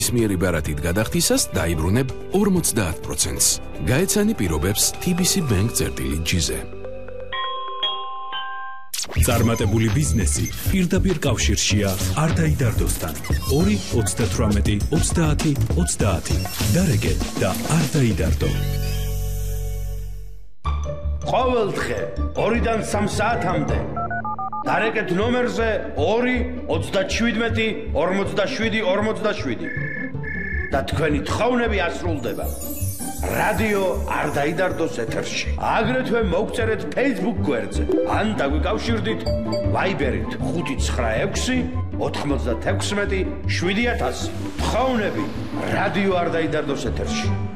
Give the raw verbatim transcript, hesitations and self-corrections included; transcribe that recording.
ნებისმიერი ბარათით გადახდისას დაიბრუნებ ორმოცდაათ პროცენტს. გაეცანი პირობებს T B C Bank წერტილი G-ზე. წარმატებული ბიზნესი პირდაპირ კავშირშია არ დაიდარდოსთან. ორი ოცდათვრამეტი ოცდაათი ოცდაათი. დარეგე და არ დაიდარდო. ყოველდღე ორიდან სამ საათამდე დარეკეთ ნომერზე ორი ოცდაშვიდმეტი ორმოცდაშვიდი ორმოცდაშვიდი და თქვენი თხოვნები ასრულდება. რადიო არ დაიდარდოს ეთერში. აგრეთვე მოგწერეთ Facebook გვერდზე ან დაგვიკავშირდით Viber-ით ხუთი ცხრა ექვსი ოთხმოცდათექვსმეტი შვიდი ათასი. თხოვნები რადიო არ დაიდარდოს ეთერში.